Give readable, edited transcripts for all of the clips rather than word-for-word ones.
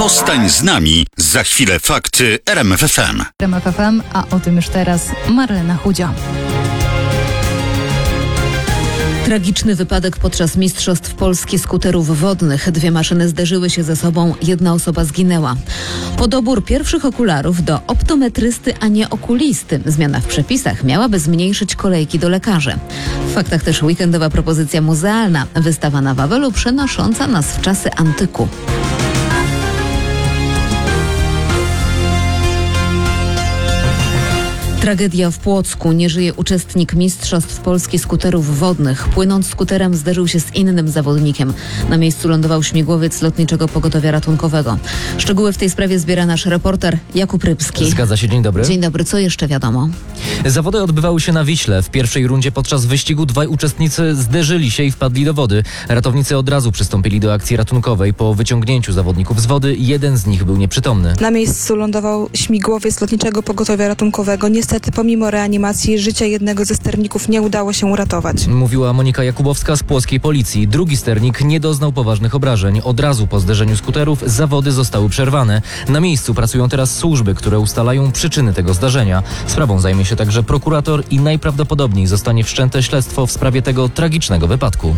Zostań z nami. Za chwilę fakty RMF FM. RMF FM, a o tym już teraz Marlena Chudzia. Tragiczny wypadek podczas Mistrzostw Polski skuterów wodnych. 2 maszyny zderzyły się ze sobą, 1 osoba zginęła. Podobór pierwszych okularów do optometrysty, a nie okulisty. Zmiana w przepisach miałaby zmniejszyć kolejki do lekarzy. W faktach też weekendowa propozycja muzealna. Wystawa na Wawelu przenosząca nas w czasy antyku. Tragedia w Płocku. Nie żyje uczestnik Mistrzostw Polski skuterów wodnych. Płynąc skuterem zderzył się z innym zawodnikiem. Na miejscu lądował śmigłowiec Lotniczego Pogotowia Ratunkowego. Szczegóły w tej sprawie zbiera nasz reporter Jakub Rybski. Zgadza się, dzień dobry. Dzień dobry, co jeszcze wiadomo? Zawody odbywały się na Wiśle. W pierwszej rundzie podczas wyścigu 2 uczestnicy zderzyli się i wpadli do wody. Ratownicy od razu przystąpili do akcji ratunkowej. Po wyciągnięciu zawodników z wody, jeden z nich był nieprzytomny. Na miejscu lądował śmigłowiec Lotniczego Pogotowia Ratunkowego. Niestety pomimo reanimacji życia jednego ze sterników nie udało się uratować. Mówiła Monika Jakubowska z płockiej policji. Drugi sternik nie doznał poważnych obrażeń. Od razu po zderzeniu skuterów zawody zostały przerwane. Na miejscu pracują teraz służby, które ustalają przyczyny tego zdarzenia. Sprawą zajmie się także prokurator i najprawdopodobniej zostanie wszczęte śledztwo w sprawie tego tragicznego wypadku.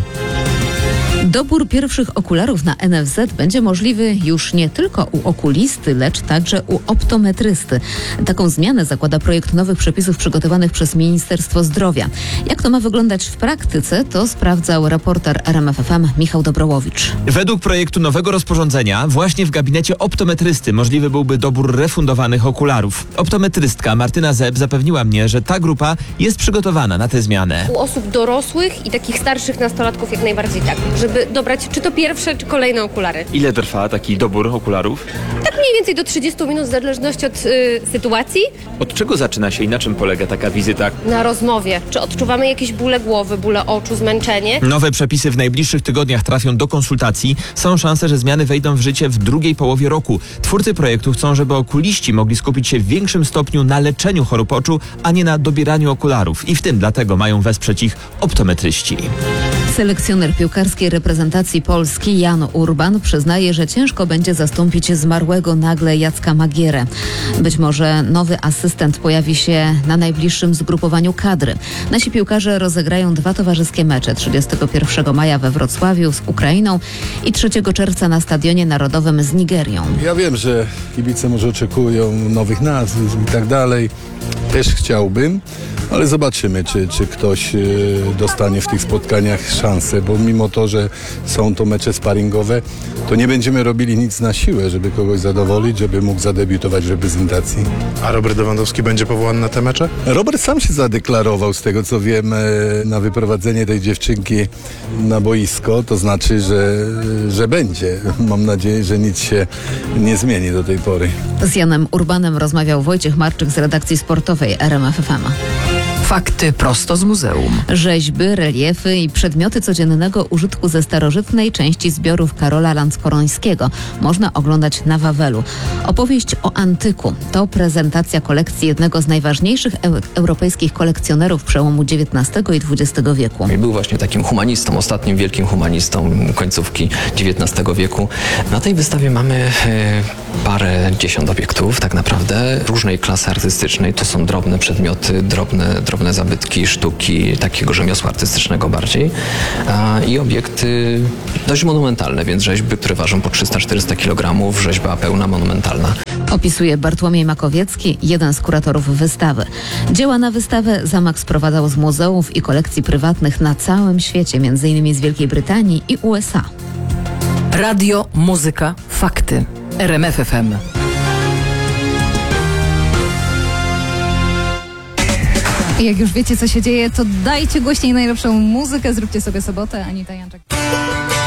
Dobór pierwszych okularów na NFZ będzie możliwy już nie tylko u okulisty, lecz także u optometrysty. Taką zmianę zakłada projekt nowych przepisów przygotowanych przez Ministerstwo Zdrowia. Jak to ma wyglądać w praktyce, to sprawdzał reporter RMF FM Michał Dobrołowicz. Według projektu nowego rozporządzenia właśnie w gabinecie optometrysty możliwy byłby dobór refundowanych okularów. Optometrystka Martyna Zeb zapewniła mnie, że ta grupa jest przygotowana na tę zmianę. U osób dorosłych i takich starszych nastolatków jak najbardziej tak, żeby dobrać czy to pierwsze, czy kolejne okulary. Ile trwa taki dobór okularów? Tak mniej więcej do 30 minut w zależności od sytuacji. Od czego zaczyna się i na czym polega taka wizyta? Na rozmowie. Czy odczuwamy jakieś bóle głowy, bóle oczu, zmęczenie? Nowe przepisy w najbliższych tygodniach trafią do konsultacji. Są szanse, że zmiany wejdą w życie w drugiej połowie roku. Twórcy projektu chcą, żeby okuliści mogli skupić się w większym stopniu na leczeniu chorób oczu, a nie na dobieraniu okularów. I w tym dlatego mają wesprzeć ich optometryści. Selekcjoner piłkarskiej reprezentacji Polski Jan Urban przyznaje, że ciężko będzie zastąpić zmarłego nagle Jacka Magierę. Być może nowy asystent pojawi się na najbliższym zgrupowaniu kadry. Nasi piłkarze rozegrają 2 towarzyskie mecze 31 maja we Wrocławiu z Ukrainą i 3 czerwca na Stadionie Narodowym z Nigerią. Ja wiem, że kibice może oczekują nowych nazw i tak dalej. Też chciałbym, ale zobaczymy, czy ktoś dostanie w tych spotkaniach szansę, bo mimo to, że są to mecze sparingowe, to nie będziemy robili nic na siłę, żeby kogoś zadowolić, żeby mógł zadebiutować w reprezentacji. A Robert Lewandowski będzie powołany na te mecze? Robert sam się zadeklarował, z tego co wiem, na wyprowadzenie tej dziewczynki na boisko, to znaczy, że będzie. Mam nadzieję, że nic się nie zmieni do tej pory. Z Janem Urbanem rozmawiał Wojciech Marczyk z redakcji sportowej RMF FM. Fakty prosto z muzeum. Rzeźby, reliefy i przedmioty codziennego użytku ze starożytnej części zbiorów Karola Lanckorońskiego można oglądać na Wawelu. Opowieść o antyku to prezentacja kolekcji jednego z najważniejszych europejskich kolekcjonerów przełomu XIX i XX wieku. Był właśnie takim humanistą, ostatnim wielkim humanistą końcówki XIX wieku. Na tej wystawie mamy parę dziesiąt obiektów tak naprawdę różnej klasy artystycznej. To są drobne przedmioty, drobne zabytki, sztuki takiego rzemiosła artystycznego bardziej i obiekty dość monumentalne, więc rzeźby, które ważą po 300-400 kg, rzeźba pełna, monumentalna. Opisuje Bartłomiej Makowiecki, jeden z kuratorów wystawy. Dzieła na wystawę Zamach sprowadzał z muzeów i kolekcji prywatnych na całym świecie, m.in. z Wielkiej Brytanii i USA. Radio, muzyka, fakty. RMF FM. Jak już wiecie, co się dzieje, to dajcie głośniej najlepszą muzykę, zróbcie sobie sobotę. Anita Janczak.